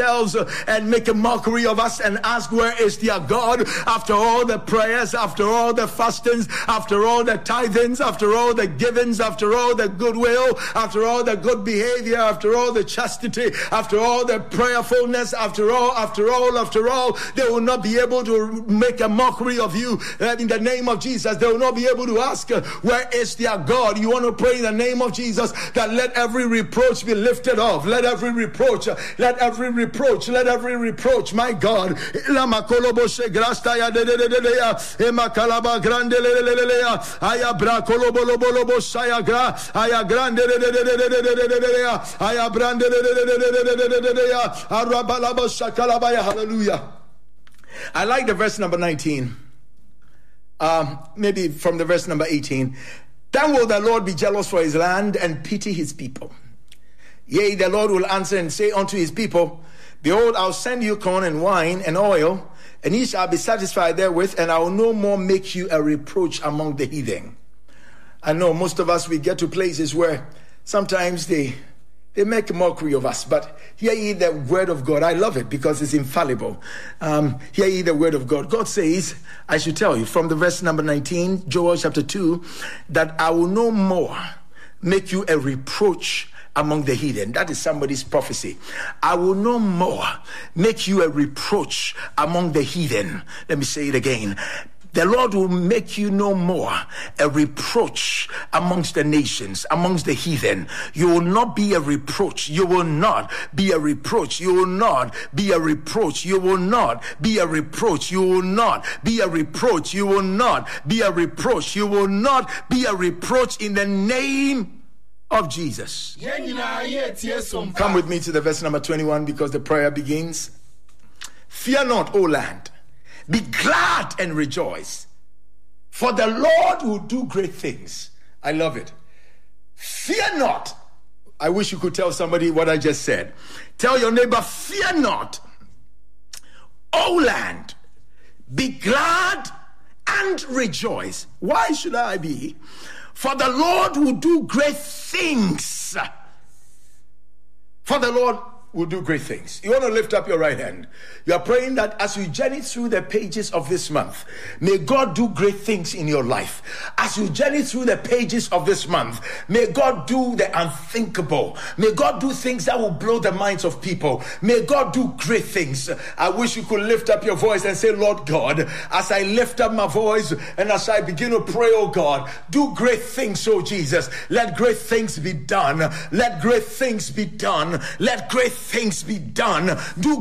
and make a mockery of us and ask, where is their God? After all the prayers, after all the fastings, after all the tithings, after all the givings, after all the goodwill, after all the good behavior, after all the chastity, after all the prayerfulness, after all, they will not be able to make a mockery of you in the name of Jesus. They will not be able to ask, where is their God? You want to pray in the name of Jesus that let every reproach be lifted off. Let every reproach, my God. Hallelujah. I like the verse number 19. Maybe from the verse number 18. Then will the Lord be jealous for his land and pity his people. Yea, the Lord will answer and say unto his people, behold, I'll send you corn and wine and oil, and ye shall be satisfied therewith, and I will no more make you a reproach among the heathen. I know most of us, we get to places where sometimes they make a mockery of us, but hear ye the word of God. I love it because it's infallible. Hear ye the word of God. God says, I should tell you from the verse number 19, Joel chapter 2, that I will no more make you a reproach among the heathen. That is somebody's prophecy. I will no more make you a reproach among the heathen. Let me say it again. The Lord will make you no more a reproach amongst the nations, amongst the heathen. You will not be a reproach. You will not be a reproach. You will not be a reproach. You will not be a reproach. You will not be a reproach. You will not be a reproach. You will not be a reproach in the name of Jesus. Come with me to the verse number 21 because the prayer begins. Fear not, O land. Be glad and rejoice, for the Lord will do great things. I love it. Fear not. I wish you could tell somebody what I just said. Tell your neighbor, fear not, O land. Be glad and rejoice. Why should I be? For the Lord will do great things. For the Lord will do great things. You want to lift up your right hand. You are praying that as you journey through the pages of this month, may God do great things in your life. As you journey through the pages of this month, may God do the unthinkable. May God do things that will blow the minds of people. May God do great things. I wish you could lift up your voice and say, Lord God, as I lift up my voice and as I begin to pray, oh God, do great things, oh Jesus. Let great things be done. Let great things be done. Let great things be done. Do